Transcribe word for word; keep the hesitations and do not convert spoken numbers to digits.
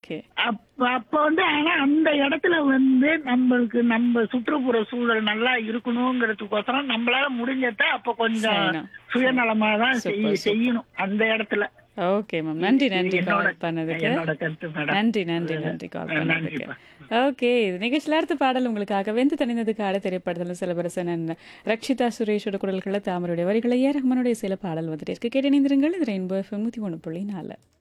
Okay. அப்ப அப்ப வந்து ஆனா அந்த இடத்துல வந்து நம்மளுக்கு நம்ம சுற்றுப்புற சூழல் நல்லா இருக்கணுங்கிறதுக்கோசரம் நம்மளால முடிஞ்சத அப்ப கொஞ்சம் செய்யணும். சரி. சுயநலமா தான் சூப்பர், செய்ய சூப்பர். செய்யணும் அந்த இடத்துல. Okay ma'am. இது நன்றி, இது நன்றி என்னோட கால் பண்ணதுக்கு. என்னோட கருத்து மேடம். நன்றி, நன்றி, அது நன்றி கால் அஹ் பண்ணதுக்கு. நன்றிப்பா. ஓகே. நிகழ்ச்சியில அடுத்த பாடல் உங்களுக்காக வெந்து தணிந்தது காடு திரைப்படத்தில் சிலம்பரசன் ரக்ஷிதா சுரேஷோட குரல்களை தாமரையுடைய வரிகளை ஏ ரஹ்மானுடைய சில பாடல் வந்துட்டு இருக்கு. கேட்டு இணைந்திருங்கள். இது ரெயின்போ எஃப்எம் நூற்றி ஒன்று புள்ளி நாலு.